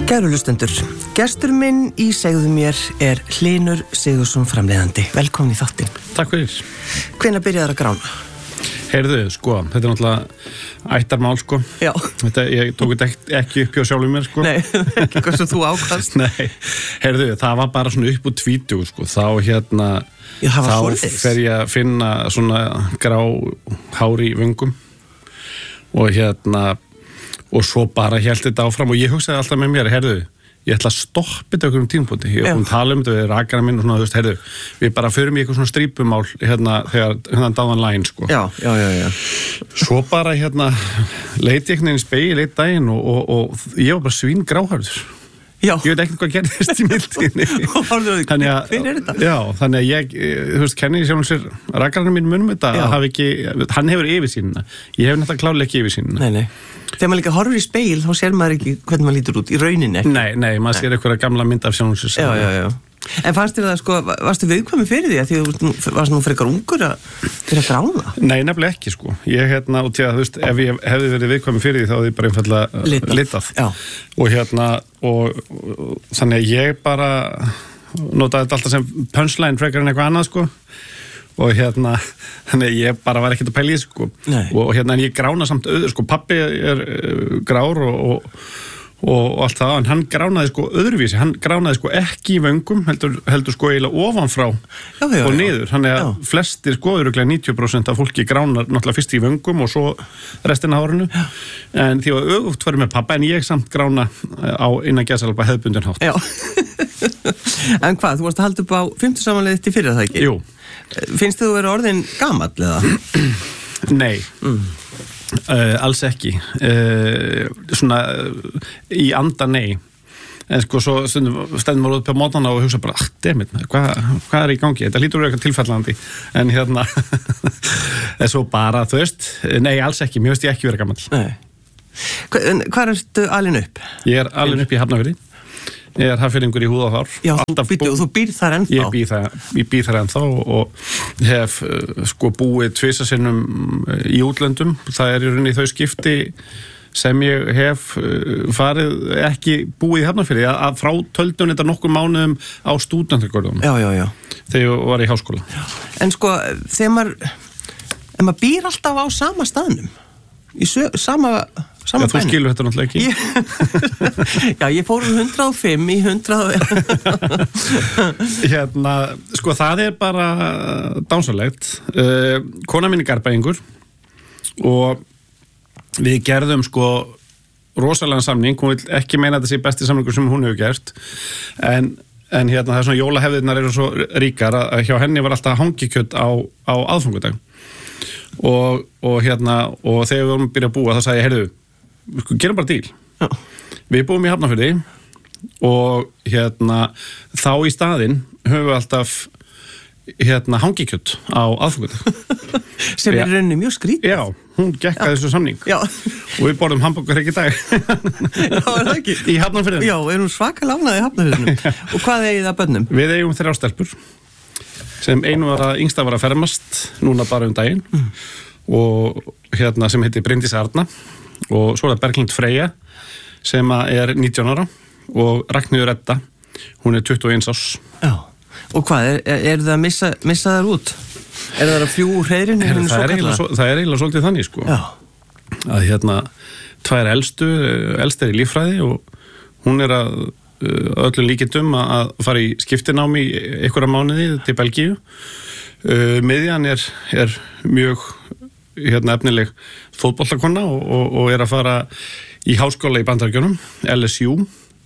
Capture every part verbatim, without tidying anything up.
Kæru hlustendur, gestur minn í Segðu mér er Hlynur Sigurðsson framleiðandi. Velkomin í þáttinn. Takk fyrir. Hvenær byrjaðir að grána? Heyrðu, sko, þetta er náttúrulega ættarmál, sko. Já. Þetta, ég tók þetta ekki, ekki upp hjá sjálfum mér, sko. Nei, ekki hvað sem þú ákvast. Nei, heyrðu, það var bara svona upp úr tvítugu, sko. Þá hérna, Já, það var þá svoleiðis. fer ég að finna svona grá hár í vöngum og hérna, og svo bara hélt þetta áfram og ég hugsaði alltaf með mér, heyrðu, ég ætla að stoppa þetta okkur um tímpúti. Ég er búin að tala um þetta við rakara minn og svona, þú veist, heyrðu, við bara förum í eitthvað svona strípumál hérna þegar hérna dáðan lægin, sko. Já, já, já, já. Svo bara hérna leiti ég einhvern veginn í spegil eitt daginn og, og, og ég var bara svín gráhærður. Já. Ég veit ekki hvað gerðist í mildinni. Þannig að, hver er þetta? Já, þannig að ég, þú veist, kenni sjálfum sér rakarinn minn munum þetta, að hafa ekki, hann hefur yfirsýnina. Ég hef náttúrulega klárlega ekki yfirsýnina. Nei, nei. Þegar maður líka horfir í speil, þá sér maður ekki hvernig maður lítur út í rauninni. Nei, nei, maður sér eitthvað gamla mynd af sjálfum sér. Já, já, já. En fannst þér það, sko, varstu viðkvæmi fyrir því að því þú varst nú frekar ungur að fyrir að grána? Nei, nefnilega ekki, sko. Ég, hérna, og til að, þú veist, ef ég hefði verið viðkvæmi fyrir því, þá hefði ég bara einfallega litað. litað. Já. Og hérna, og, og þannig að ég bara notaði þetta alltaf sem punchline frekar en eitthvað annað, sko. Og hérna, þannig að ég bara var ekkert að pæla í þessu, sko. Nei. Og hérna, en ég grána samt auður, sko, pabbi er uh, grár og, og og allt það, en hann gránaði sko öðruvísi, hann gránaði sko ekki í vöngum, heldur, heldur sko eiginlega ofanfrá já, já, og niður, þannig að já. flestir sko örugglega níutíu prósent af fólki gránar náttúrulega fyrst í vöngum og svo restina af hárinu, en því að öfugt var með pappa, en ég samt grána á innan gæsalapa hefðbundin hátt. Já. En hvað, þú varst að halda upp á fimmtugsafmælið þitt í fyrra, það ekki? Jú. Finnst þið þú vera orðin gamall eða? Nei. Mm. Uh, alls ekki uh, svona uh, í anda nei en sko svo stundum stendum maður út på mótana og hugsa bara, ah, dammit, hvað hva er í gangi, þetta lítur eitthvað tilfellandi en hérna en svo bara, þú veist, nei alls ekki mér veist ég ekki vera gamall. Nei. Hvað ertu alin upp? Ég er alin upp í Hafnarfirði. Ég er hafnfirðingur í húð og hár. Já, þú, býtu, þú býr þar ennþá? Ég býr þar, ég býr þar ennþá og, og hef uh, sko búið tvisasinnum í útlöndum. Það er í rauninni þau skipti sem ég hef uh, farið ekki búið í Hafnarfirði að, að frá töldun þetta nokkur mánuðum á stúdentagörðum. Já, já, já. Þegar ég var í háskóla. Já. En sko, þegar maður, ef maður býr alltaf á sama staðnum, í sö, sama... Já, þú skilur þetta náttúrulega ekki. Ég, já, ég fór um hundrað og fimm í hundrað Hérna, sko, það er bara dánsalegt. Uh, kona mín er garbaðingur og við gerðum, sko, rosalega samning. Hún vil ekki meina að þetta sé besti samningur sem hún hefur gert. En, en hérna, það er svona jólahefðirnar eru svo ríkar að hjá henni var alltaf hangikjöt á, á aðfangudag. Og, og hérna, og þegar við vorum að byrja að búa, þá sagði ég, heyrðu, við gerum bara díl. Já. Við búum í Hafnarfirði og hérna þá í staðinn höfum við alltaf hérna hangikjöt á aðfangudag. Sem er rauninni mjög skrítið. Já, hún gekk að þessu samning. Já. Og við borðum hamburger ekki dag. Já, er það ekki? Í Hafnarfirði. Já, erum svakalega ánægð í Hafnarfirðinum. Og hvað eigið það börnum? Við eigum þrjár stelpur sem einu var að yngsta var að fermast núna bara um daginn mm. og hérna sem heitir Bryndís Arna og svo er það Berglind Freyja sem er nítján ára og Ragnheiður Edda, hún er tuttugu og eins árs. Já. Og hvað, er, er, er það að missa, missa þær út? Er það að fljúa úr hreiðrinu? Það, það er eiginlega svolítið þannig, sko. Já. Að hérna, tvær elstu, elst er í líffræði og hún er að öllum líkindum að fara í skiptinámi í einhverja mánuði til Belgíu. Miðjan er, er mjög hérna, efnileg fótboltakonna og, og, og er að fara í háskóla í Bandaríkjunum, L S U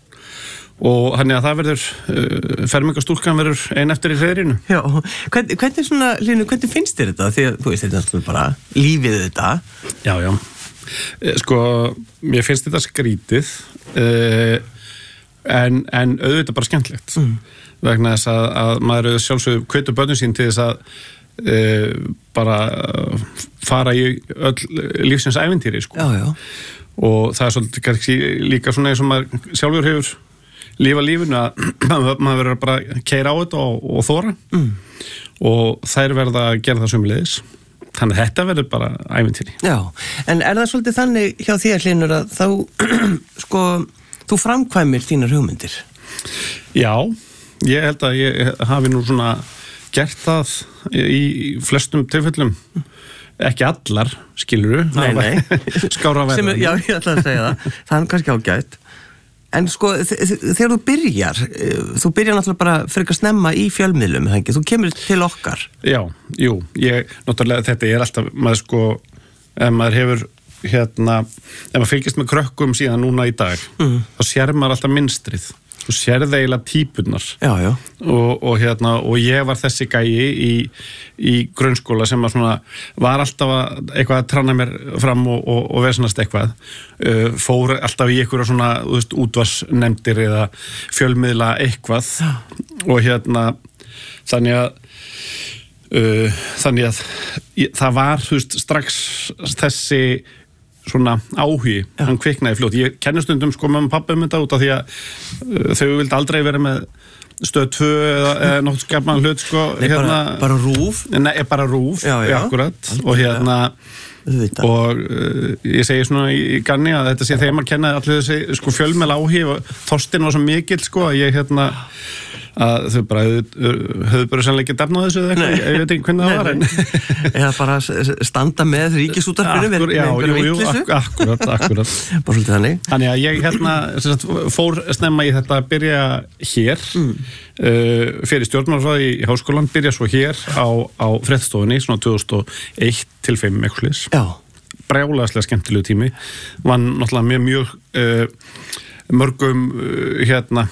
og þannig að það verður uh, fermingastúlkan verður ein eftir í hreiðrinu. Já, hvernig, hvernig svona, Hlynur, hvernig finnst þér þetta? Því að þú veist, þetta er bara lífið þetta. Já, já. Sko, mér finnst þetta skrítið uh, En, en auðvitað bara skemmtilegt mm. vegna þess að, að maður sjálfsögðu hvetur börnum sín til þess að e, bara fara í öll lífsins ævintýri sko. Já, já. Og það er svolítið kannski líka svona eins og maður sjálfur hefur lífa lífinu að maður verður bara að keyra á þetta og, og þóra mm. og þær verða að gera það sömuleiðis. Þannig að þetta verður bara ævintýri. Já, en er það svolítið þannig hjá þér, Hlynur, að þá sko þú framkvæmir þínar hugmyndir. Já, ég held að ég hafi nú svona gert það í flestum tilfellum. Ekki allar, skilurðu. Nei, nei. Skára verða. Sem, já, ég ætla að segja það. Það er kannski ágætt. En sko, þegar þú byrjar, þú byrjar náttúrulega bara frekar snemma í fjölmiðlum, þú kemur til okkar. Já, jú, ég, náttúrulega þetta er alltaf, maður sko, ef maður hefur, hérna, ef maður fylgist með krökkum síðan núna í dag, mm. þá sér maður alltaf mynstrið. Þú sérði eiginlega típunar. Já, já. Og, og hérna, og ég var þessi gæi í, í grunnskóla sem var svona, var alltaf að eitthvað að tranna mér fram og, og, og versnast eitthvað. Uh, fór alltaf í einhverja svona, þú veist, útvarsnefndir eða fjölmiðla eitthvað. Já. Og hérna, þannig að, uh, þannig að ég, það var, þú veist, strax þessi svona áhugi, ja. Hann kviknaði fljótt. Ég kenni stundum sko með pappa um þetta út af því að uh, þau vildi aldrei vera með stöð tvö eða, eða nokkuð skapman hlut sko. Nei, hérna, bara, bara rúf? Nei, bara rúf, já, já. Akkurat. Og hérna, Þetta. og uh, ég segi svona í, í ganni að þetta sé þegar maður kennaði allir þessi sko fjölmiðla áhugi og Þorsteinn var svo mikill sko að ég hérna að þau bara höfðu bara sannlega ekki defnað þessu eða eitthvað, ég veit ekki hvernig það var en eða bara standa með Ríkisútvarpinu Akkur, já, jú, jú, ak akkurat, akkurat bara svolítið þannig þannig að ég hérna sagt, fór snemma í þetta að byrja hér mm. uh, fyrir stjórnmálafræði í háskólan, byrja svo hér á, á fréttastofunni, svona tvö þúsund og eitt til fimm eitthvað slis brjálæðislega skemmtilegu tími vann náttúrulega með mjög uh, mörgum uh, hérna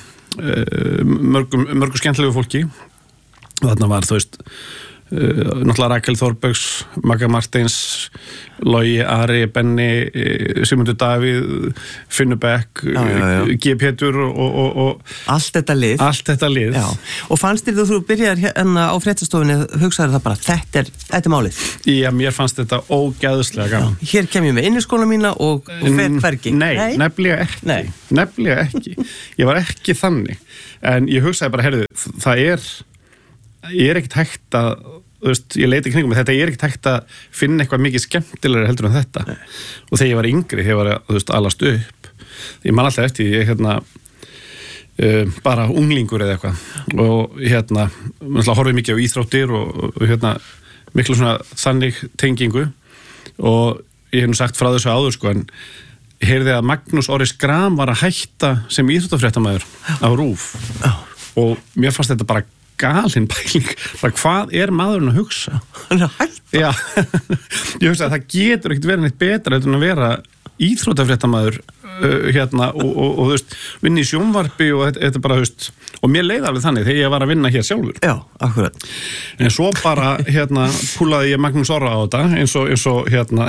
mörgum, mörgum skemmtilegu fólki þarna var þú veist uh, náttúrulega Rakel Þorbergs, Magga Martins Logi, Ari, Benni Sigmundur Davíð Finnur Beck, G. Pétur og, og, og allt þetta lið allt þetta lið já. Og fannst þér þú byrjar hérna á fréttastofunni hugsaður það bara, þetta er, þetta er málið já, mér fannst þetta ógeðslega gaman já. Hér kem ég með inniskóla mína og, og fer hvergi nei, nei, nefnilega ekki nei. nefnilega ekki, ég var ekki þannig en ég hugsaði bara, herðu, það er ég er ekkert hægt að þú veist, ég leiti kringum, þetta er ekkert hægt að finna eitthvað mikið skemmtilegra heldur en þetta Nei. Og þegar ég var yngri, þegar ég var þú veist, alast upp ég man alltaf eftir, ég hérna uh, bara unglingur eða eitthvað og hérna, horfið mikið á íþróttir og, og hérna miklu svona þannig tengingu og ég hef nú sagt frá þessu áður sko, en heyrði að Magnús Orri Schram var að hætta sem íþróttafréttamaður á RÚV og mér fannst þetta bara galinn pæling, bara hvað er maðurinn að hugsa? Hann er að hætta? Já, ég hugsa að það getur ekkert verið neitt betra en að vera íþróttafréttamaður uh, hérna og, og, og þú veist, vinna í sjónvarpi og þetta, þetta bara, þú veist, og mér leiði alveg þannig þegar ég var að vinna hér sjálfur. Já, akkurat. En svo bara, hérna, púlaði ég Magnús Orra á þetta, eins og, eins og hérna,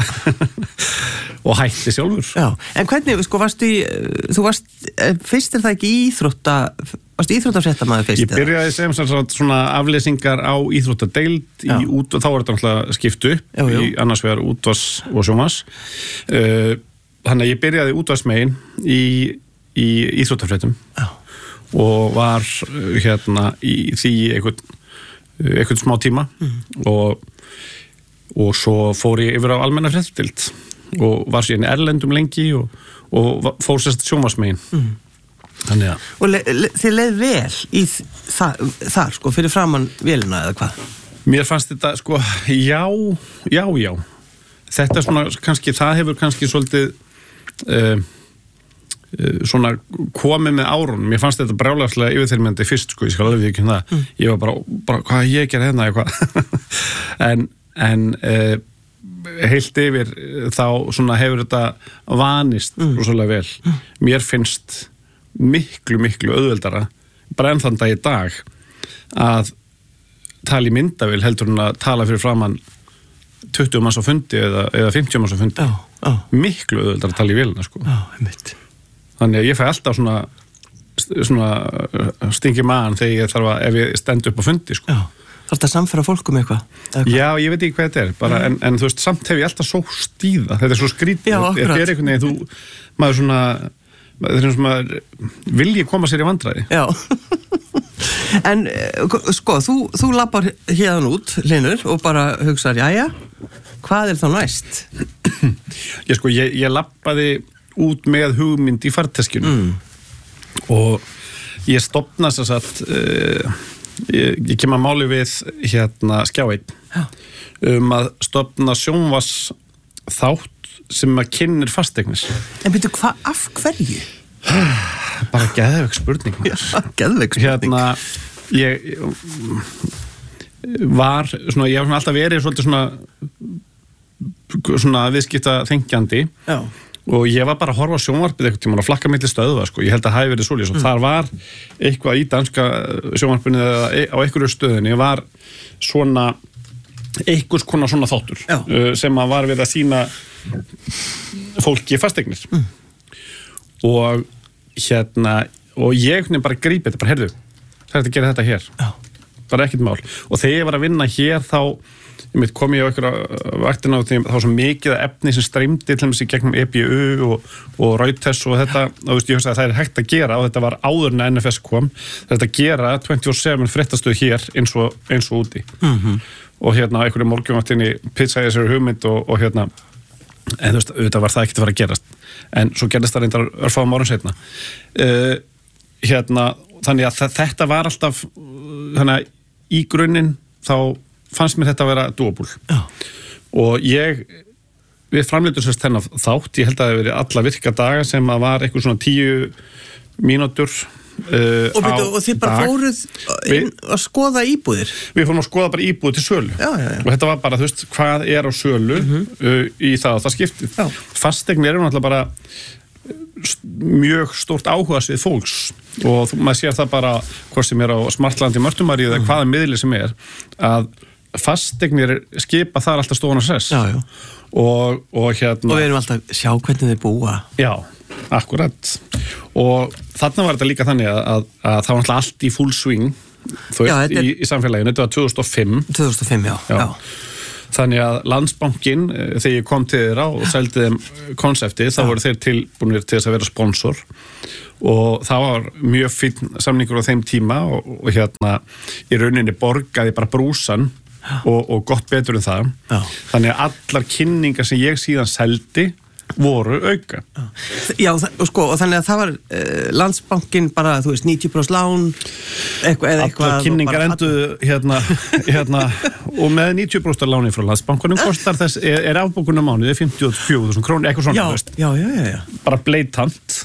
og hætti sjálfur. Já, en hvernig, sko, varst í, þú varst, fyrst er það ekki íþrótta, varst íþróttafréttamaður fyrst? Ég byrjaði sem sagt svona afleysingar á íþróttadeild í út, þá var þetta náttúrulega skiptu upp já, í annars vegar útvars og sjónvars. Uh, þannig að ég byrjaði útvarsmegin í, í íþróttafréttum og var hérna í því einhvern, einhvern smá tíma mm. og, og svo fór ég yfir á almenna fréttadeild og var síðan erlendum lengi og, og fór sérst sjónvarsmegin. Mm. Þannig að og le, le, þið leið vel í þar, þar sko, fyrir framann vélina eða hvað? Mér fannst þetta sko, já, já, já þetta er svona, kannski, það hefur kannski svolítið uh, uh, svona komið með árunum, mér fannst þetta brjálæðslega yfirþyrmandi fyrst sko, ég skal alveg ekki um það mm. ég var bara, bara, hvað ég gerði hérna eitthvað en, en uh, heilt yfir þá svona hefur þetta vanist mm. rosalega vel mm. mér finnst miklu, miklu auðveldara bara enn þann dag í dag að tala í myndavél heldur en að tala fyrir framann tuttugu manns á fundi eða, eða fimmtíu manns á fundi já, já. Miklu auðveldara að tala í vélina sko. Já, einmitt. Þannig að ég fæ alltaf svona, svona stingi maðan þegar ég þarf að ef ég stend upp á fundi sko. Þarf þetta að samfæra fólkum eitthvað? eitthvað? Já, ég veit ekki hvað þetta er bara, en, en þú veist, samt hef ég alltaf svo stíða þetta er svo skrítið, þetta er einhvern veginn þú, maður svona þetta er eins og maður vilji koma sér í vandræði Já En sko, þú, þú lappar hérðan út, Hlynur, og bara hugsaðar, jæja, hvað er þá næst? Ég sko, ég, ég lappaði út með hugmynd í farteskinu mm. og ég stofna þess að uh, ég, ég kem að máli við hérna Skjá einn um að stofna sjónvars þátt sem að kynnir fasteignir. En byrju, hvað, af hverju? Bara geðveik spurning. Já, geðveik spurning. Hérna, ég var svona, ég hef svona alltaf verið svolítið svona svona viðskipta þengjandi. Já. Og ég var bara að horfa á sjónvarpið einhvern tímann og flakka milli stöðva, sko. Ég held að hafi verið svoleiðis og mm. þar var eitthvað í danska sjónvarpinu eða á einhverju stöðinni var svona einhvers konar svona þáttur uh, sem að var við að sýna fólki fasteignir. Mm. Og hérna, og ég bara grípi þetta, bara heyrðu, það er að gera þetta hér. Já. Bara ekkert mál. Og þegar ég var að vinna hér þá ég mitt kom ég á einhverja vaktina og þá svo mikið efni sem streymdi til þess í gegnum E B U og, og Reuters og þetta, og veist, ég hugsaði að það er hægt að gera og þetta var áður en N F S kom, þetta gera twenty-four seven fréttastöð hér eins og, eins og úti. Mm-hmm. Og hérna einhverju morgunvaktinni pizzaði þessari hugmynd og, og hérna, en þú veist, auðvitað var það ekkert að fara að gerast. En svo gerðist það reyndar örfáum árum seinna. Uh, hérna, þannig að þetta var alltaf, þannig að í grunninn þá fannst mér þetta að vera doable. Já. Og ég, við framleitum sérst þennan þátt, ég held að það hefur verið alla virka daga sem að var eitthvað svona tíu mínútur uh, og, byrju, og þið bara dag. Fóruð inn að skoða íbúðir? Við fórum að skoða bara íbúðir til sölu. Já, já, já. Og þetta var bara, þú veist, hvað er á sölu mm-hmm. uh, í það og það skiptið. Fasteignir eru náttúrulega bara mjög stórt áhugasvið fólks og maður sér það bara hvort sem er á Smartlandi, Mörtumari eða mm. hvaða miðli sem er að fasteignir skipa þar alltaf stóðan að sess. Já, já. Og, og hérna... Og við erum alltaf sjá hvernig þið búa. Já, akkurat. Og þarna var þetta líka þannig að, að, að það var alltaf allt í full swing þú veist, er... í, í samfélaginu. Þetta var tvö þúsund og fimm. tvö þúsund og fimm, já. já. já. Þannig að Landsbankinn, þegar ég kom til þeirra og seldi þeim konseptið, þá voru þeir tilbúinir til þess að vera sponsor og það var mjög fín samningur á þeim tíma og, og hérna í rauninni borgaði bara brúsan og, og gott betur en það. Já. Þannig að allar kynningar sem ég síðan seldi voru auka. Já, og sko, og þannig að það var uh, Landsbankinn bara, þú veist, níutíu prósent lán eitthvað eða eitthvað. Allar kynningar enduðu hérna, hérna og með níutíu prósent láni frá Landsbankunum kostar þess, er, er afbókunum mánuði fimmtíu og fjögur þúsund krónur, eitthvað svona, þú veist. Já, já, já, já. Bara bleitant.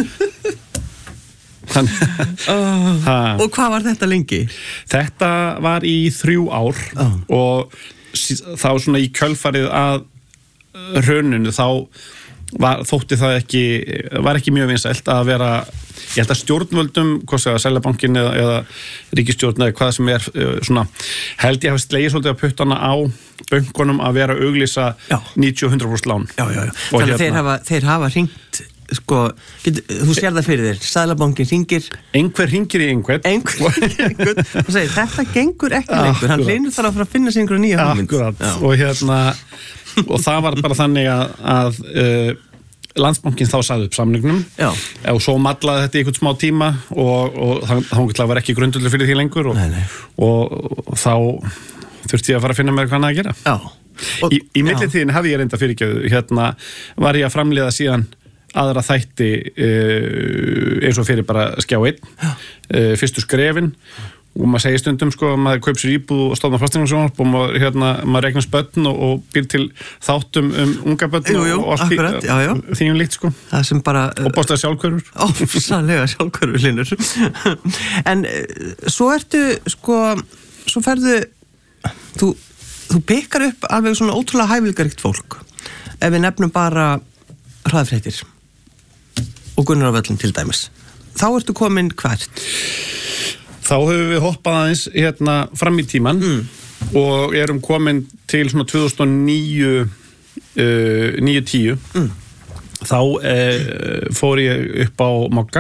uh, og hvað var þetta lengi? Þetta var í þrjú ár uh. og þá svona í kjölfarið að hruninu þá var, þótti það ekki var ekki mjög vinsælt að vera ég held að stjórnvöldum, hvað segja, Seðlabankinn eða, eða ríkisstjórn eða hvað sem er svona, held ég hafi slegið svolítið að puttana á bönkunum að vera að auglýsa níutíu og hundrað prósent lán. Já, já, já. Þannig að hérna, þeir hafa, þeir hafa hringt sko, get, þú sér það fyrir þér, Seðlabankinn hringir einhver hringir í einhvern einhver hringir í einhvern og segir, þetta gengur ekki lengur, hann leynir þar að fara að finna sig einhverja nýja hugmynd. Akkurat, og hérna og það var bara þannig að, að uh, Landsbankinn þá sagði upp samningnum Já. og svo mallaði þetta í einhvern smá tíma og, og það var ekki grundvöllur fyrir því lengur og, nei, nei. og, og þá þurfti ég að fara að finna mér hvað að gera. Já. Og, í í millitíðin hefði ég reynda fyrirgjöðu, hérna var ég að framleiða síðan aðra þætti uh, eins og fyrir bara Skjá einn, uh, fyrstu skrefin og maður segir stundum sko að maður kaup sér íbúð og stofnar fasteignasjónvarp og maður, hérna, maður regnast börn og, og býr til þáttum um unga börn jú, jú, og allt akkurat, já, já. Því um líkt sko það sem bara og bóstaði sjálfhverfur ófæslega sjálfhverfur Linur en svo ertu sko svo ferðu þú, þú pekar upp alveg svona ótrúlega hæfileikaríkt fólk ef við nefnum bara hraðfréttir og Gunnar á völlum til dæmis þá ertu komin hvert? Þá höfum við hoppað aðeins hérna fram í tíman mm. og erum komin til svona tvö þúsund og níu uh, níu tíu mm. þá uh, fór ég upp á Mokka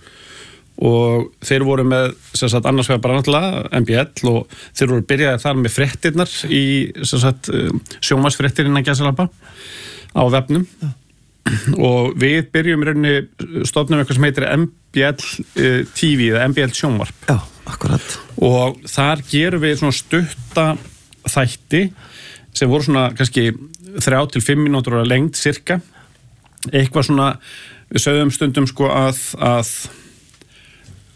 og þeir voru með sem sagt annars vegar bara náttúrulega M B L og þeir voru byrjaði þar með fréttirnar í sem sagt uh, sjónvarpsfréttir innan gæsalappa á vefnum ja. Og við byrjum í rauninni stofnum eitthvað sem heitir M B L uh, T V eða M B L sjónvarp. Já, akkurat. Og þar gerum við svona stutta þætti sem voru svona kannski þrjá til fimm mínútur á lengd cirka. Eitthvað svona, við sögðum stundum sko að, að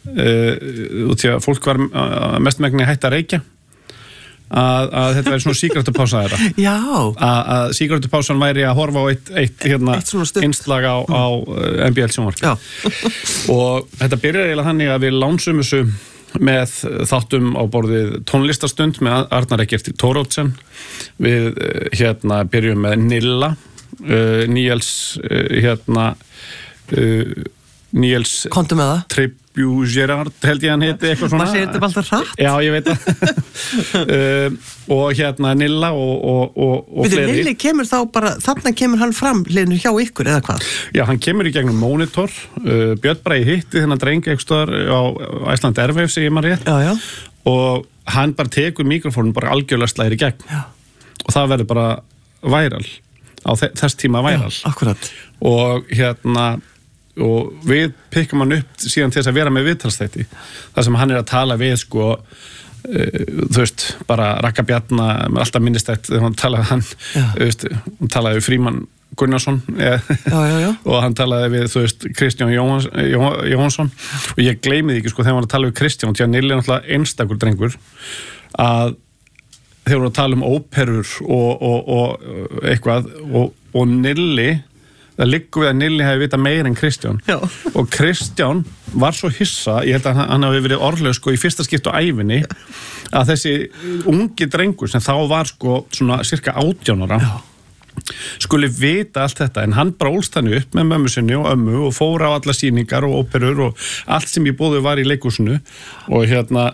uh, út í að fólk var uh, mestmegni hætt að reykja að, að þetta væri svona sígarettupása þeirra. Já. Að, að sígarettupásan væri að horfa á eitt, eitt hérna, innslag á, á M B L sjónvarp. Já. Og þetta byrjar eiginlega þannig að við lánsum þessu með þáttum á borðið tónlistarstund með Arnar Eggerti Thoroddsen. Við hérna byrjum með Nilla, uh, Níels uh, hérna uh, Níels Komdu með það. Trip Gerard, held ég hann heiti eitthvað svona. Maður segir þetta bara alltaf hratt. Já, ég veit það. uh, og hérna Nilla og, og, og, og Við fleiri. Nilli kemur þá bara, þarna kemur hann fram hlinu hjá ykkur eða hvað? Já, hann kemur í gegnum Monitor. Uh, Björn Bragi hitti þennan dreng eitthvað á Iceland Airwaves, segir maður rétt. Já, já. Og hann bara tekur mikrofónum bara algjörlega slæri í gegn. Já. Og það verður bara væral. Á þess tíma væral. Já, akkurat. Og hérna og við pikkum hann upp síðan til þess að vera með viðtalsþætti þar sem hann er að tala við sko uh, þú veist, bara Ragga Bjarna alltaf minnistætt þegar hann talaði hann, þú veist, hann talaði við Frímann Gunnarsson já, já, já. og hann talaði við, þú veist, Kristján Jóhans, Jóhansson og ég gleymi því ekki sko þegar hann var að tala við Kristján og því að Nilli er náttúrulega einstakur drengur að þeir voru að tala um óperur og, og, og eitthvað og, og Nilli það liggur við að Nilli hefði vita meira en Kristján. Já. Og Kristján var svo hissa, ég held að hann, hann hafi verið orðlaus sko í fyrsta skipti á ævinni að þessi ungi drengur sem þá var sko svona cirka átján ára skuli vita allt þetta en hann brólst hann upp með mömmu sinni og ömmu og fór á alla sýningar og óperur og allt sem í boði var í leikhúsinu og hérna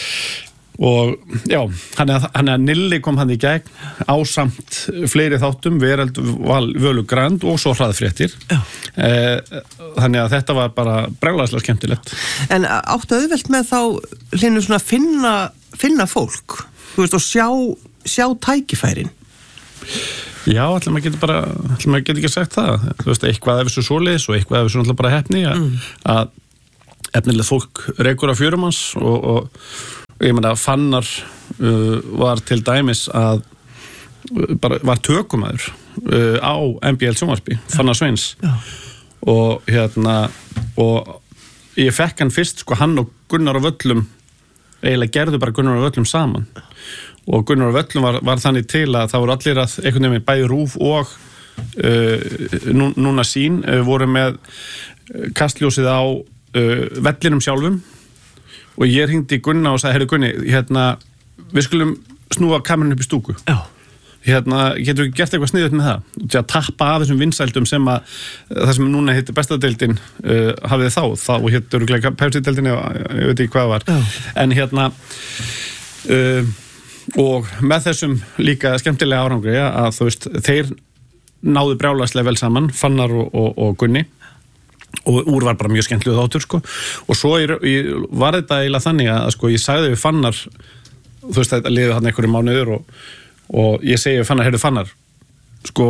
og já, hann er, hann er Nilli kom hann í gegn ásamt fleiri þáttum, Veröld Völu Grand og svo hraðfréttir eh, þannig að þetta var bara brjálæðislega skemmtilegt. En áttu auðvelt með þá hlinu svona finna, finna fólk, þú veist, og sjá, sjá tækifærin? Já, allir maður getur bara allir maður getur ekki sagt það, þú veist, eitthvað af þessu svoleiðis og eitthvað af þessu náttúrulega bara heppni að, mm. að efnilega fólk rekur á fjörumans og, og ég meina Fannar uh, var til dæmis að uh, bara var tökumæður uh, á M B L sjónvarpi, Fannar Sveins Já. og hérna og ég fekk hann fyrst sko hann og Gunnar á Völlum eiginlega gerðu bara Gunnar á Völlum saman og Gunnar á Völlum var, var þannig til að það voru allir að einhvern veginn bæði RÚV og uh, nú, núna sín uh, voru með kastljósið á uh, vellinum sjálfum og ég hringdi í Gunna og sagði, heyrðu Gunni, hérna, við skulum snúa kamerun upp í stúku. Já. Hérna, getur við gert eitthvað sniðut með það? Til að tappa af þessum vinsældum sem að það sem núna heitir bestadeildin uh, hafið þá, þá héttur Pepsi-deildin, ég veit ekki hvað það var. Já. En hérna, uh, og með þessum líka skemmtilega árangri að þú veist, þeir náðu brjálæðislega vel saman, Fannar og, og, og Gunni. Og úr var bara mjög skemmtilega þáttur sko og svo ég, ég var þetta eiginlega þannig að sko ég sagði við Fannar þú veist þetta liði hann einhverju mánuður og, og ég segi við Fannar, heyrðu Fannar sko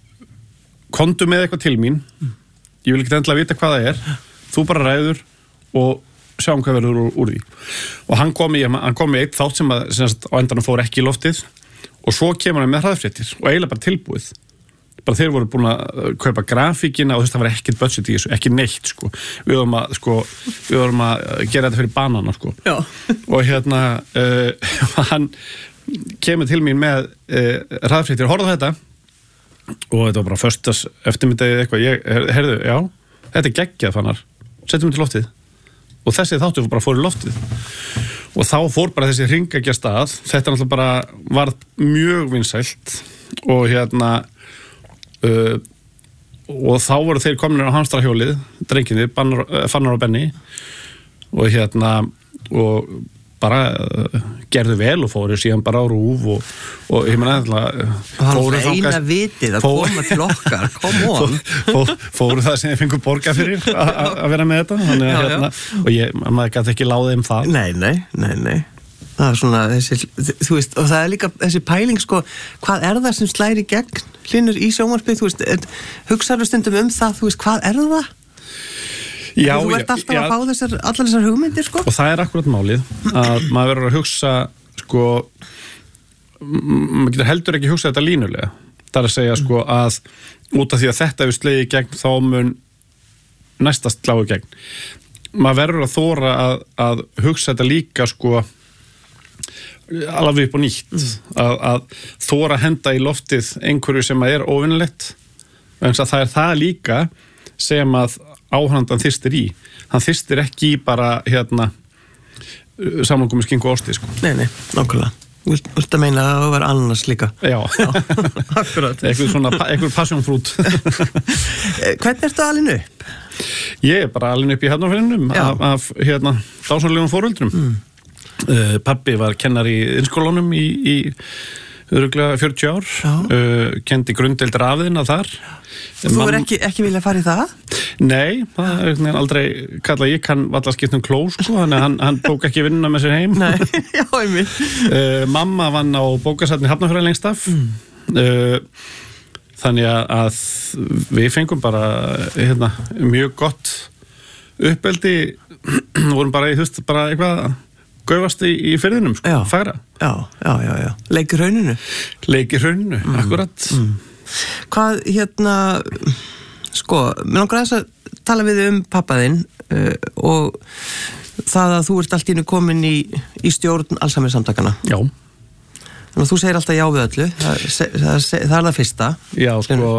komdu með eitthvað til mín ég vil ekki endilega vita hvað það er þú bara ræður og sjáum hvað verður úr, úr því og hann kom í, hann kom í eitt þátt sem að sem sagt, á endanum fór ekki í loftið og svo kemur hann með hraðfréttir og eiginlega bara tilbúið bara þeir voru búin að kaupa grafíkina og þess að það var ekkert budget í þessu, ekki neitt sko. Við vorum að, sko, við vorum að gera þetta fyrir banana sko. Já. Og hérna uh, hann kemur til mín með uh, hraðfréttir, horfðu þetta og þetta var bara föstas eftirmiddagið eitthvað, ég, heyrðu, já þetta er geggjað Fannar, setjum við til loftið og þessi þáttur bara fór í loftið og þá fór bara þessi hringekja stað, þetta náttúrulega bara var mjög vinsælt og hérna Uh, og þá voru þeir komin á hamstrahjólið drenginni, Fannar og Benni og hérna og bara uh, gerðu vel og fóru síðan bara á RÚV og, og ég meina fóru það eina vitið að fóru, koma til okkar come on fóru, fóru það sem ég fengur borga fyrir að vera með þetta þannig, já, hérna, og ég, maður gæti ekki láðið um það nei, nei, nei, nei það er svona þessi, þú veist, og það er líka þessi pæling sko, hvað er það sem slæri gegn hlinur í sjónvarpið, þú veist, hugsaðu stundum um það, þú veist, hvað er það? Já, þú ert alltaf já, að fá þessar, allar þessar hugmyndir, sko. Og það er akkurat málið, að maður verður að hugsa, sko, maður getur heldur ekki hugsa þetta línulega. Það er að segja, sko, að út af því að þetta hefur slegið gegn, þá mun næsta slái gegn. maður verður að þóra að, að hugsa þetta líka sko alveg upp og nýtt mm. að, að þóra að henda í loftið einhverju sem er óvinnilegt en það er það líka sem að áhrandan þyrstir í hann þyrstir ekki í bara hérna samlangum með skinku og osti sko. Nei, nei, nákvæmlega Þú vilt að meina að það var annars líka Já, Já akkurat eitthvað svona, eitthvað passionfrút Hvernig ertu alin upp? Ég er bara alin upp í Hafnarfirðinum af, af hérna dásanlegum foreldrum mm. uh, Pabbi var kennari í innskólanum í, í örugglega fjörutíu ár uh, kendi grunddeildir afiðina þar Þú Mam... er ekki, ekki vilja fara í það? Nei, það er aldrei kalla ég kann valla skipt um kló sko, þannig að hann, hann tók ekki vinnuna með sér heim Nei, já, einmitt uh, Mamma vann á bókasafni Hafnarfjörðar lengst af mm. uh, þannig að við fengum bara hérna, mjög gott uppeldi vorum bara, þú veist, bara eitthvað gaufast í, í firðinum, sko, já. Fagra Já, já, já, já, leikir rauninu Leikir rauninu, mm. akkurat mm. Hvað, hérna sko, mér langar aðeins að tala við um pappaðinn uh, og það að þú ert allt í einu komin í, í stjórn Alzheimer samtakana Já Þannig að þú segir alltaf já við öllu, það, það, það, það er það fyrsta. Já, sko,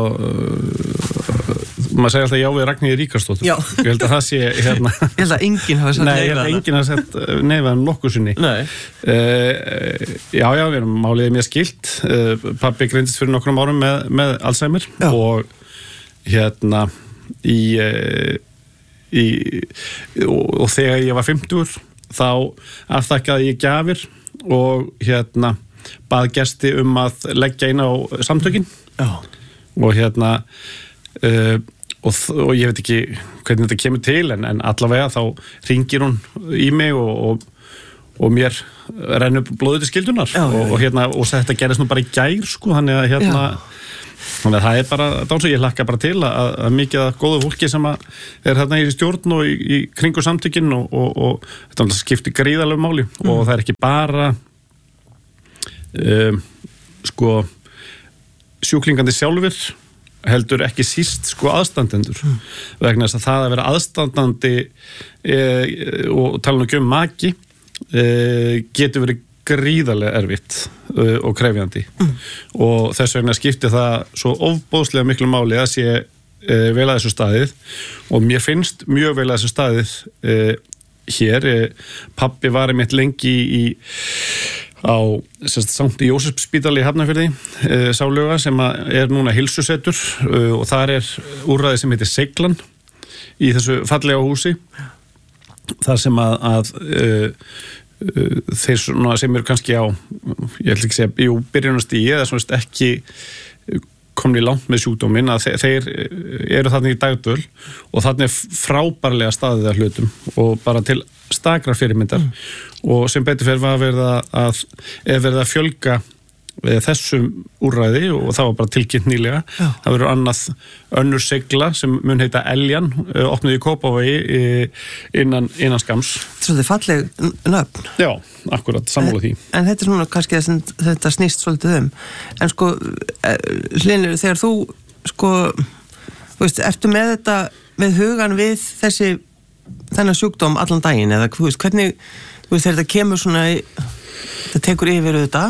uh, maður segir alltaf já við Ragnhildi Ríkarsdóttur. Já. Ég held að það sé, hérna... Ég held að enginn hafa sagt nei, ég held að enginn hafa sagt neyfaðan nokkuð sinni. Nei. Uh, já, já, við erum máliðið mér skilt. Uh, Pabbi greindist fyrir nokkrum árum með, með Alzheimer já. Og hérna í... Uh, í og, og þegar ég var fimmtugur þá afþakkaði ég gjafir og hérna bað gesti um að leggja inn á samtökin Já. Og hérna uh, og, og ég veit ekki hvernig þetta kemur til en, en allavega þá hringir hún í mig og, og, og mér rennur blóðið til skildunar Já, og, og hérna og þetta gerist nú bara í gær sko þannig að hérna Já. Þannig að það er bara, dáns og ég hlakka bara til að, að mikið að góðu fólki sem að er hérna í stjórn og í, í kringu samtökin og, og, og þetta skiptir gríðarlegu máli mm. og það er ekki bara um, sko sjúklingandi sjálfur heldur ekki síst sko aðstandendur mm. vegna þess að það að vera aðstandandi e, og tala nú ekki um maki e, getur verið gríðarlega erfitt uh, og krefjandi mm. og þess vegna skipti það svo ofbóðslega miklu máli að sé uh, vel að þessu staðið og mér finnst mjög vel að þessu staðið uh, hér uh, pabbi var einmitt lengi í á Sankti Jósefsspítali í Hafnarfirði uh, sáluga sem er núna heilsusetur uh, og þar er úrræði sem heitir Seiglan í þessu fallega húsi þar sem að, að uh, þeir svona sem eru kannski á ég ætla ekki að segja, jú, byrjunastígi eða svona ekki komni langt með sjúkdóminn að þeir, þeir eru þarna í dagdvöl og þarna er frábærlega staðið að hlutum og bara til stakra fyrirmyndar mm. og sem betur fyrir var verið að eða verið að fjölga þessum úrræði og það var bara tilkynnt nýlega Já. Það verður annað önnur segla sem mun heita Eljan opnuð í Kópavogi innan, innan skams Svolítið falleg nöfn Já, akkurat, sammála því En þetta er núna kannski að þetta snýst svolítið um en sko, Hlynur, þegar þú sko, þú veist, ertu með þetta með hugan við þessi þennan sjúkdóm allan daginn eða þú veist, hvernig, þú veist, þegar þetta kemur svona það tekur yfir þetta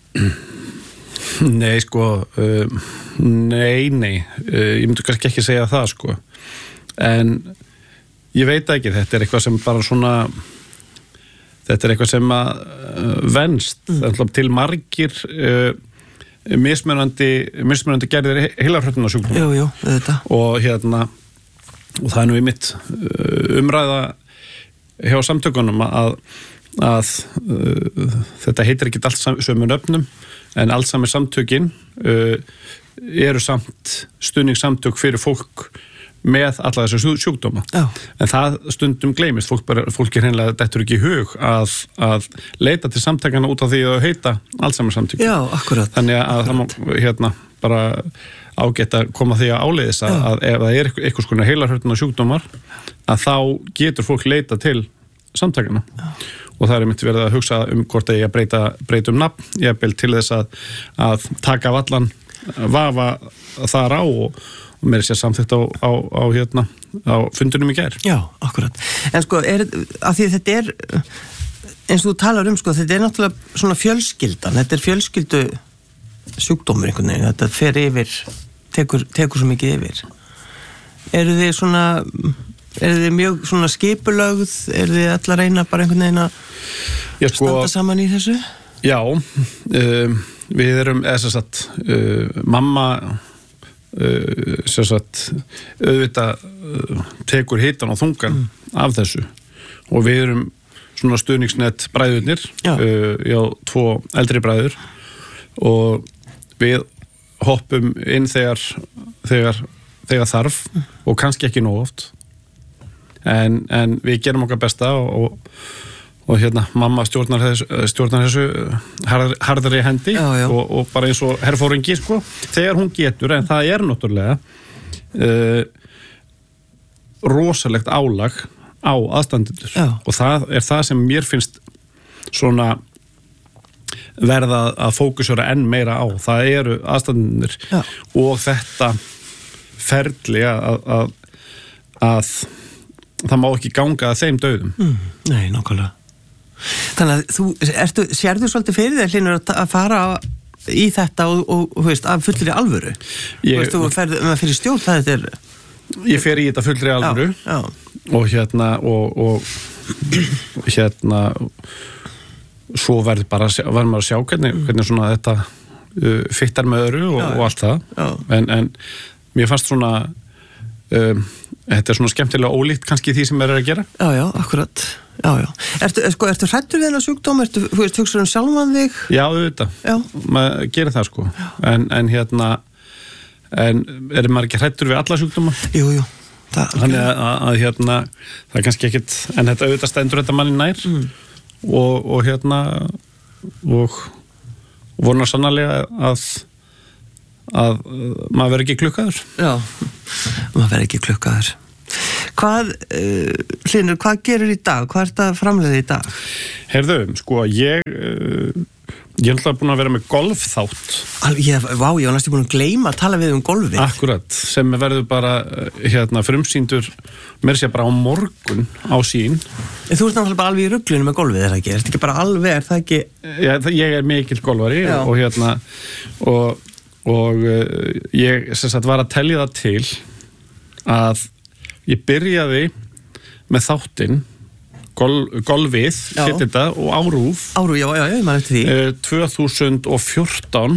Nei, sko, uh, nei, nei, uh, ég myndi kannski ekki segja það, sko, en ég veit ekki, þetta er eitthvað sem bara svona, þetta er eitthvað sem að uh, venst, mm. það er til margir uh, mismunandi, mismunandi gerðir heilarhröfnunarsjúkdóma. Jú, jú, þetta. Og hérna, og það er nú í mitt uh, umræða hjá samtökunum að, að uh, þetta heitir ekki allt sömu nöfnum, en Alzheimer samtökin uh, eru samt stuðningssamtök fyrir fólk með alla þessu sjúkdóma. Já. En það stundum gleymist, fólk, bara, fólk er hreinlega dettur ekki í hug að, að leita til samtakana út af því að heita Alzheimer samtökin. Já, akkurat. Þannig að það má hérna bara ágætt að koma því að áleiðis að, að ef það er eitthvað svona heilarhröfnunar sjúkdómar að þá getur fólk leita til samtakana. Já. Og það er myndi verið að hugsa um hvort að ég breyta, breyta um nafn, ég er bil til þess að, að taka vallan, vafa þar á og, og mér er sér samþykkt á, á, á, hérna, á fundunum í gær. Já, akkurat. En sko, er, af því þetta er, eins og þú talar um, sko, þetta er náttúrulega svona fjölskyldan, þetta er fjölskyldu sjúkdómur einhvern veginn, þetta fer yfir, tekur, tekur svo mikið yfir. Eru þið svona, eru þið mjög svona skipulögð, eru þið allar reyna bara einhvern veginn að Já, sko, standa saman í þessu? Já, um, við erum, eða sem sagt, uh, mamma, uh, sem sagt, auðvitað uh, tekur hitan og þungan mm. af þessu og við erum svona stuðningsnett bræðurnir, já. Uh, já, tvo eldri bræður og við hoppum inn þegar, þegar, þegar þarf mm. og kannski ekki nóg oft, en, en við gerum okkar besta og, og og hérna, mamma stjórnar þessu, stjórnar þessu harð, harðari hendi já, já. Og, og bara eins og herfóringi, sko, þegar hún getur, en það er náttúrulega uh, rosalegt álag á aðstandendur já. Og það er það sem mér finnst svona verða að fókusera enn meira á, það eru aðstandendur já. Og þetta ferli að, að, að það má ekki ganga að þeim dauðum. Mm, nei, nákvæmlega. Þannig að þú, ertu, sérðu svolítið fyrir þér, Hlynur, að fara í þetta og, og, og veist, að fullri alvöru? Ég, veist, þú ferð, maður fyrir stjórn, það er... Ég fer í þetta fullri alvöru já, já. og hérna, og, og hérna, svo verður bara, verður maður að sjá hvernig, hvernig svona þetta uh, fittar með öru og, já, og allt það, já. En, en mér fannst svona, um, þetta er svona skemmtilega ólíkt kannski því sem maður er að gera. Já, já, akkurat. Já, já. Ertu, sko, ertu hræddur við þennan sjúkdóm? Ertu, þú veist, hugsaður um sjálfan þig? Já, auðvitað. Já. Maður gerir það, sko. En, en hérna, en er maður ekki hræddur við alla sjúkdóma? Jú, jú. Það, Þannig að, að, að, hérna, það er kannski ekkit, en þetta auðvitað stendur þetta manni nær mm. og, og hérna, og vonar sannarlega að, að maður verður ekki klukkaður. Já, maður verður ekki klukkaður. Hvað, uh, Hlynur, hvað gerir í dag? Hvað er þetta framleiði í dag? Heyrðu, sko, ég uh, ég er alltaf búin að vera með golfþátt. Al, ég, vá, ég var næstu búin að gleyma að tala við um golfið. Akkurat, sem verður bara hérna, frumsýndur mér sé bara á morgun á sín. En þú ert náttúrulega bara alveg í ruglinu með golfið, er það ekki? Er þetta ekki bara alveg, er það ekki? Já, ég er mikill golfari Já. og hérna og, og uh, ég sem sagt var að telja það til að ég byrjaði með þáttinn gol, golfið, hétt þetta, og árúf Árúf, já, já, já, maður eftir því uh, tvö þúsund og fjórtán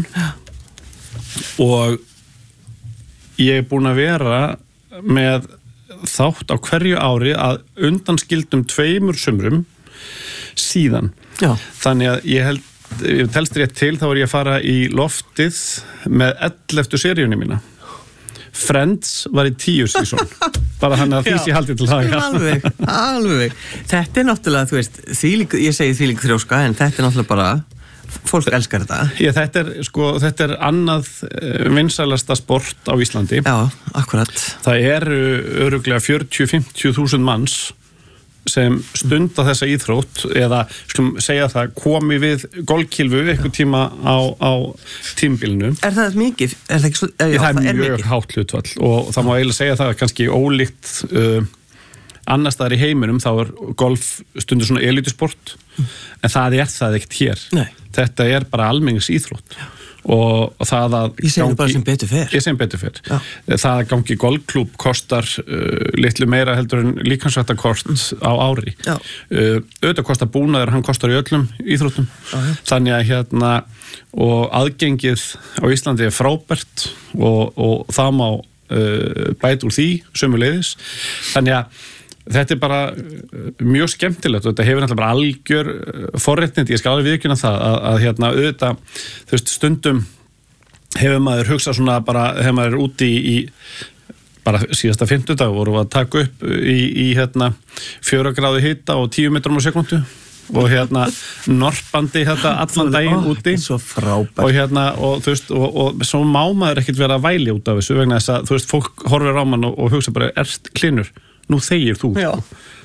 og ég er búin að vera með þátt á hverju ári að undanskildum tveimur sumrum síðan. Já. Þannig að ég held, ég telst rétt til, þá er ég að fara í loftið með elleftu seríunni mína. Friends var í tíu sísón bara hann að því sé haldið til það. Alveg, alveg. Þetta er náttúrulega, þú veist, þvílík, ég segi þvílík þrjóska, en þetta er náttúrulega bara, fólk elskar þetta. Já, þetta er, sko, þetta er annað vinsælasta sport á Íslandi. Já, akkurat. Það eru örugglega fjörutíu til fimmtíu þúsund manns sem stunda þessa íþrótt eða skulum segja það komi við golfkylfu eitthvað tíma á, á tímabilinu. Er það mikið? Er það, ekki, já, það, það er mjög hátt hlutfall og það má eiginlega segja það kannski ólíkt uh, annars staðar í heiminum þá er golf stundur svona elitusport mm. en það er það ekkert hér. Nei. Þetta er bara almennings íþrótt. Og, og það að ég segi bara sem betur fer ég segi betur fer það að gangi golfklúb kostar uh, litlu meira heldur en líkansrættakort mm. á ári uh, auðvitað kostar búnaður, hann kostar í öllum íþróttum já, já. Þannig að hérna og aðgengið á Íslandi er frábært og, og það má uh, bæta úr því sömuleiðis, þannig að þetta er bara mjög skemmtilegt og þetta hefur náttúrulega bara algjör forréttindi, ég skal alveg viðurkenna það að, að hérna auðvitað, þú veist, stundum hefur maður hugsað svona bara þegar maður er úti í, í bara síðasta fimmtudag voru að taka upp í, í hérna fjögra gráðu hita og tíu metrum á sekundu og hérna norpandi þetta allan daginn úti og hérna og þú veist og, og svo má maður ekkert vera að væli út af þessu vegna þess að þú veist fólk horfir á mann og, og hugsa bara ert Hlynur, nú þegir þú.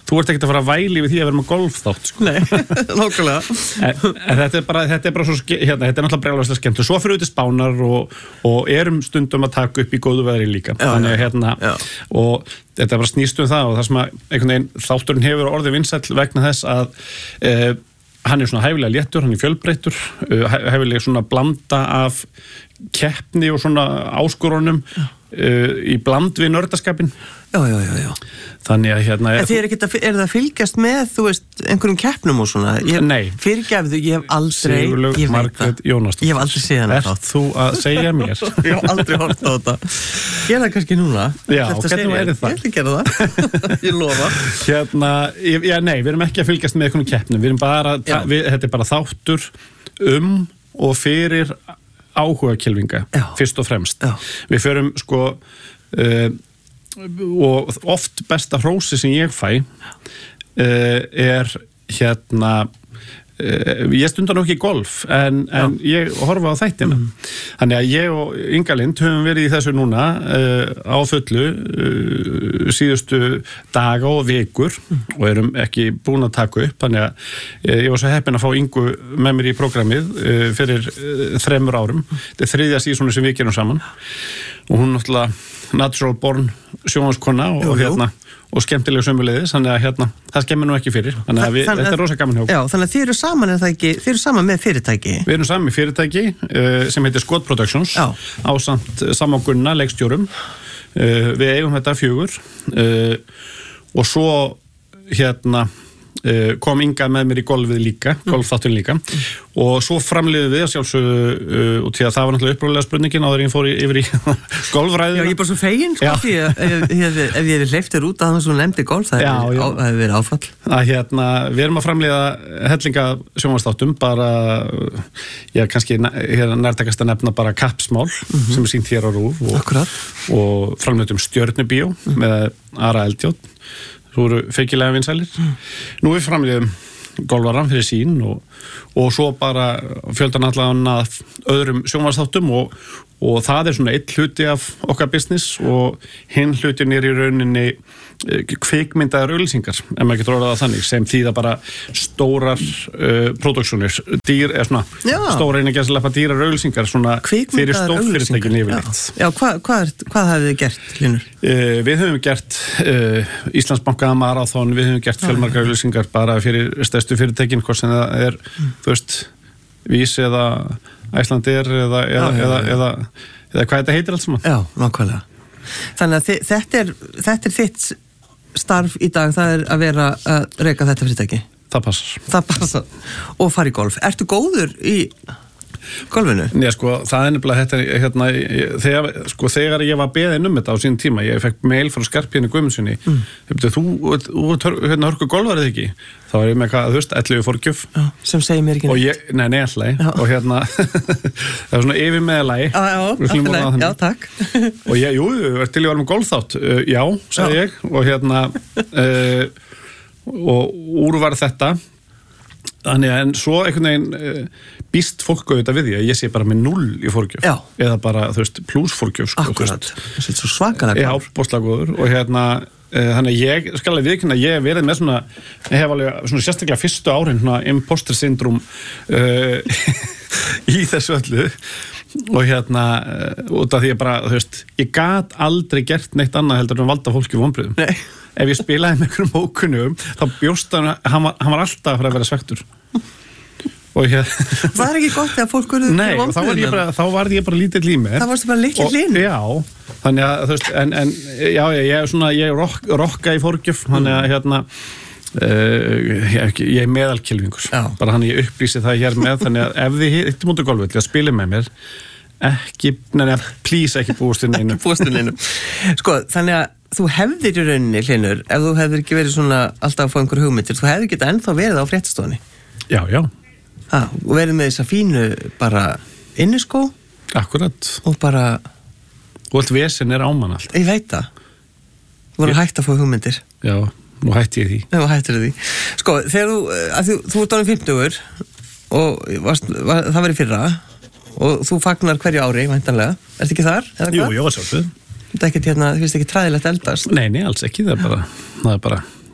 þú ert ekkert að fara að væli við því að vera með golfþátt sko. Nei, nákvæmlega en, en þetta er bara, þetta er bara svo hérna, þetta er náttúrulega brjálæslega skemmt og svo fyrir út í Spánar og, og erum stundum að taka upp í góðu veðri líka já, þannig að hérna já. Og þetta bara snýst um það og það sem að einhvern veginn þátturinn hefur orðið vinsæll vegna þess að e, hann er svona hæfilega léttur, hann er fjölbreyttur, hæfilega svona blanda af keppni og svona áskorunum uh, í bland við nördaskapin. Já, já, já, já. Þannig að hérna... Er, er, að, er það að fylgjast með, þú veist, einhverjum keppnum og svona? Ég, Nei. Fyrirgefðu, ég hef aldrei... Sigurlaug Margrét Jónasdóttir. Ég hef aldrei séð hana þátt. Ert þú að segja mér? Ég hef aldrei hort á þetta. Ég er það kannski núna. Já, hvernig væri það? Ég ætla að gera það. Ég lofa. Hérna, já, nei, við erum ekki að fylgjast með einhverjum keppnum. Við erum bara, við, þetta er bara þáttur um og fyrir áhuga kylfinga, fyrst og fremst. Já. Við förum, sko... Uh, og oft besta hrósi sem ég fæ uh, er hérna uh, ég stundar nú ekki golf en, en ég horfa á þættina mm. þannig að ég og Inga Lind höfum verið í þessu núna uh, á fullu uh, síðustu daga og vikur mm. og erum ekki búin að taka upp þannig að uh, ég var svo heppinn að fá Ingu með mér í prógramið uh, fyrir uh, þremur árum mm. þetta er þriðja sísonu sem við gerum saman og hún náttúrulega natural born sjónvarskona og, og hérna og skemmtileg sömuleiðis, þannig að hérna það skemmir nú ekki fyrir, þannig að við, þann, þetta er rosa gaman hjá. Já, þannig að þið eru saman er það ekki, þið eru saman með fyrirtæki. Við erum saman með fyrirtæki uh, sem heitir Skot Productions Já. Ásamt samangunna leikstjórum uh, við eigum þetta fjögur uh, og svo hérna Uh, kom Inga með mér í golfið líka mm. golfþátturinn líka mm. og svo framliðum við að sjálfsögðu uh, og til að það var náttúrulega uppróðlega spurningin áður en ég fór í, yfir í golfræðina. Já, ég er bara svo fegin sko, því að ef, ef, ef ég hef hleypt þér út að það sem nefndi golf, það hefur hef verið áfall. Að hérna, við erum að framliða hellinga sjónvarpsþáttum bara, ég er kannski hérna nærtækast að nefna bara Kappsmál mm-hmm. sem er sýnt hér á RÚV og, og framliðum Stjörnubíó mm. með Ara Eldjárn þú eru feikilega vinsælir. Mm. Nú við framliðum golvaran fyrir sín og, og svo bara fjöldan allan að öðrum sjónvarpsþáttum og, og það er svona einn hluti af okkar business og hinn hlutin er í rauninni kvikmyndaðar auglýsingar, ef maður getur orðað það þannig, sem þýða bara stórar uh, produksjónir, dýr, eða svona Já. Stóra einu gæslepa dýrar auglýsingar svona fyrir stórfyrirtækin yfirleitt. Já, hvað hva hvað hafið þið gert, Hlynur? Uh, við höfum gert uh, Íslandsbanka Marathon, við höfum gert fjölmargar auglýsingar bara fyrir stærstu fyrirtækin, hvort sem það er, mm. þú veist, Vís eða Icelandair eða, eða, Já, eða, eða, eða hvað þetta heitir alls saman. Já, nákvæmlega. Þannig að þi, þetta, er, þetta er þitt starf í dag, það er að vera að reka þetta fyrirtæki. Það passar. Það passar. Og fara í golf. Ertu góður í golfinu? Já, sko, það er nefnilega þetta, hérna, þegar, sko, þegar ég var beðinn um þetta á sín tíma, ég fekk mail frá Skarphéðini Guðmundsssyni, mm. þú, þú, hérna, hörku golfarið ekki? Þá var ég með eitthvað, þú veist, ellefu forgjöf. Já, sem segir mér ekki neitt. Og ég, nei, nei, alltaf, og hérna, það var svona yfir meðalagi. Já, já, alltaf, já, takk. Og ég, jú, til ég var með golfþátt, uh, já, sagði já. Ég, og hérna, uh, og úr var þetta, þannig að en svo einhvern veginn uh, býst fólk auðvitað við því að ég sé bara með null í forgjöf. Já. Eða bara, þú veist, pluss forgjöf, sko. Akkurat, það sé svo svakalega. Já, bóstlega og hérna, þannig að ég skal alveg viðkynna að ég hef verið með svona ég hef alveg svona sérstaklega fyrstu árin svona imposter syndrom uh, í þessu öllu og hérna uh, út af því að bara, þú veist, ég gat aldrei gert neitt annað heldur en valda fólki vonbrigðum. Nei. Ef ég spilaði með einhverjum ókunnugum þá bjóst hann, hann var, hann var alltaf að fara að vera svektur. Og hér var ekki gott þegar fólk voru Nei, þá var ég bara, þá var ég bara lítill í mér. Það varstu bara lítill Hlynur. Já, þannig að þú veist, en, en já, ég er svona, ég rock, rocka í forgjöf, þannig að hérna uh, ég, ég er meðalkylfingur, bara hann ég upplýsi það hér með, þannig að ef þið hittum út á golfvelli að spila með mér, ekki, neina, please ekki búist inn einu. Búist inn einu. Sko, þannig að þú hefðir í rauninni, Hlynur, ef þú hefðir ekki verið svona alltaf að fá einhver hugmyndir, þú hefðir getað ennþá verið á fréttastofunni. Já, já. Ah, og verið með þessa fínu bara inniskó. Akkurat. Og bara og allt vesen er ámann allt. Ég veit það. Þú voru hægt að fá hugmyndir. Já, nú hætti ég því. Já, hættir því. Sko, þegar þú, að þú, þú ert ánum fimmtugur og varst, var, það verið fyrra og þú fagnar hverju ári, væntanlega. Ertu ekki þar? Jú, ég var sjálfsögð. Þetta er ekkert hérna, þú finnst ekki træðilegt eldast? Nei, nei, alls ekki. Það er bara, það er bara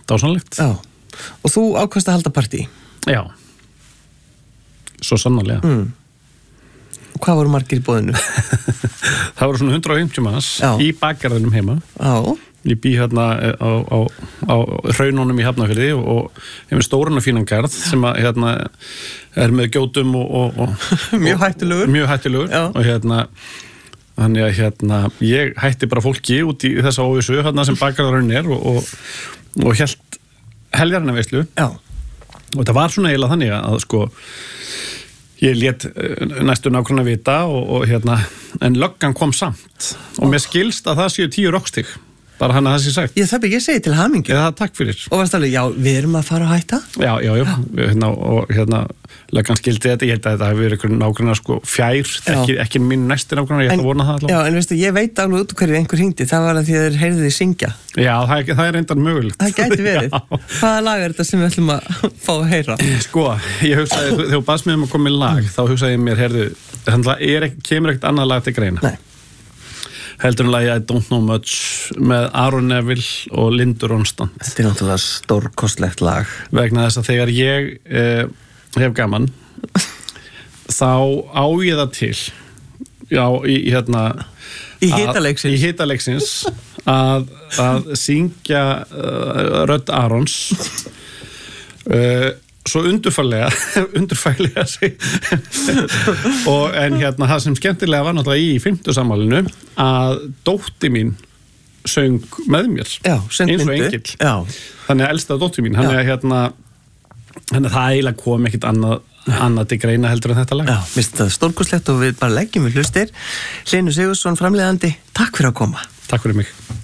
dásanlegt. Já, og þú ákvæmst að halda partí. Já, svo sannarlega. Mm. Og hvað voru margir í boðinu? Það voru svona hundrað og fimmtíu manns Já. í bakgarðinum heima. Já. Ég bý hérna á, á, á hraununum í Hafnarfirði og, og hefur stóran og fínan garð sem að hérna er með gjótum og, og, og mjög hættulegur. Mjög hættulegur Já. og hérna þannig að hérna ég hætti bara fólki út í þessa óvissu hérna sem bakgarðurinn er og, og, og hélt helgarina veislu. Já. Og þetta var svona eiginlega þannig að sko ég lét næstu nákvæmna vita og, og hérna en löggan kom samt og mér skilst að það séu tíu rockstig. Bara hann að það sé sagt. Ég það ekki, ég segi til hamingju. Eða takk fyrir. Og varst alveg, já, við erum að fara að hætta? Já, já, já. Hérna, og hérna, löggan skildi þetta, ég held að þetta hefur verið einhver nágrannar sko fjær, ekki, ekki mín næsti nágrannar, ég ætla að vona það allavega. Já, en veistu, ég veit alveg út hverju einhver hringdi, það var að því að þeir heyrðu því syngja. Já, það er, það er reyndan mögulegt. Það gæti verið. Hvaða lag er þetta sem við ætlum að fá að heyra? Sko, ég hugsaði, þegar þú baðst mig um að koma í lag, þá hugsaði ég mér, heyrðu, þannig er, kemur ekkert annað lag til greina. Nei. Heldur um lagi I Don't Know Much með Aaron Neville og Lindu Ronstadt. Þetta er náttúrulega stórkostlegt lag. Vegna þess að þegar ég eh, hef gaman þá á ég það til já, í, í hérna Í hitaleiksins. Í hitaleiksins að, að syngja uh, rödd Arons uh, svo undurfælega undurfælega og en hérna það sem skemmtilega var náttúrulega í fimmtugsafmælinu að dóttir mín söng með mér Já, söng eins og Lindu. engill Já. þannig að elsta dóttir mín þannig að hérna þannig að það eiginlega kom ekkit annað annað til greina heldur en þetta lag Já, minnst það stórkostlegt og við bara leggjum við hlustir. Hlynur Sigurðsson, framleiðandi, takk fyrir að koma. Takk fyrir mig.